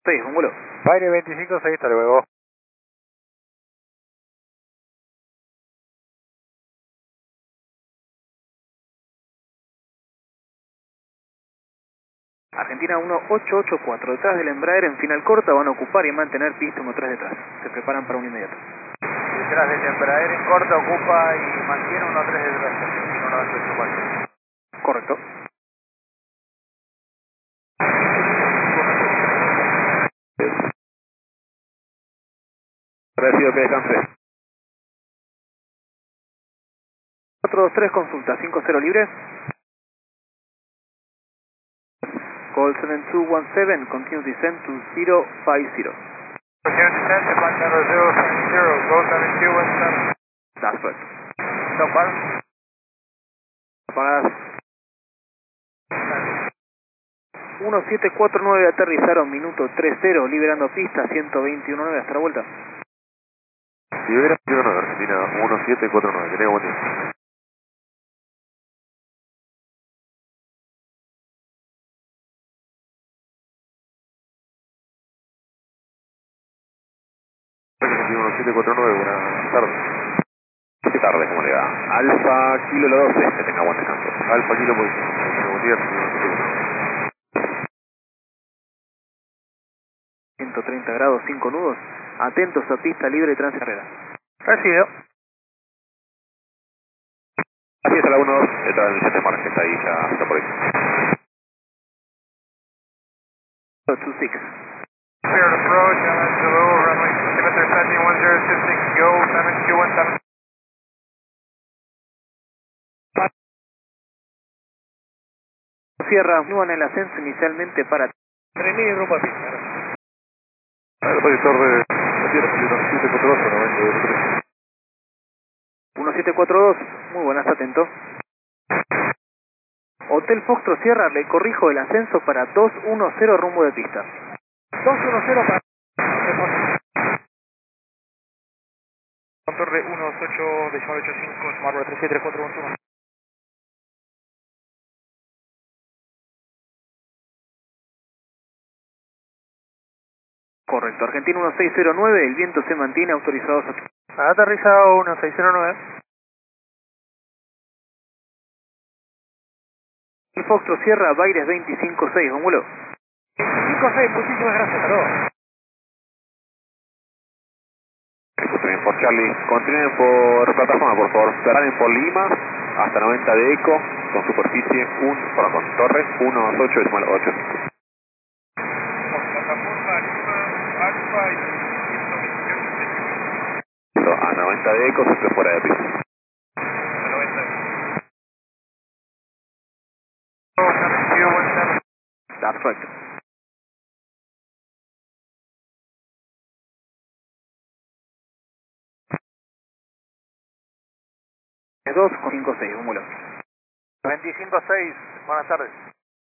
6, un vuelo. Baile 25-6, hasta luego. Argentina 1884, detrás del Embraer en final corta, van a ocupar y mantener pista 13 detrás. Se preparan para un inmediato. Detrás del Embraer en corta, ocupa y mantiene 1-3 detrás. 1-2-8-4. Correcto. Recibo que descanse. 423, consulta, 50 libre. Call 7217, continue descent to 050. Continue descent to flight number 050, go 7217. That's correct. No problem. Apagadas. 1749, aterrizaron, minuto 30, liberando pista, 121.9, hasta la vuelta. Libera 1 Argentina 1749, que tenga buen día. Argentina 1749, buenas tardes. ¿Qué tarde? ¿Cómo le va? Alfa Kilo 12, que tenga buen descanso. Alfa Kilo, pues, que tenga buen día. 130 grados, 5 nudos. Atentos a pista libre y tránsito carrera. Recibido. Así es, a la 1-2, está el sistema, que está ahí, ya está por ahí. 26. Cleared approach, Angelo, runway 737-1026, go 7217. Cierra, no en el ascenso inicialmente para 3000 y rumbo a pista. El Torre, la tierra, 742, 90, 1742, muy buenas, atento. Hotel Foxtrot Sierra, le corrijo el ascenso para 210 rumbo de pista. 210 para... Con Torre 128, decimal 85, Smart 373411. Correcto, Argentina 1609, el viento se mantiene autorizado a... Aterrizado 1609. El Foxtrot Sierra, Baires 256, un vuelo. 56, muchísimas gracias a todos. Continúen por Charlie, continúen por plataforma, por favor. Paren por Lima, hasta 90 de eco, con superficie 1, con torre 128 decimal 8. Por plataforma Lima, Alfa y 128. A 90 de eco, se esté fuera de pista. A 90. Oh, 7217. That's correct. Es 2 con 56, un vuelo. 25-6, buenas tardes.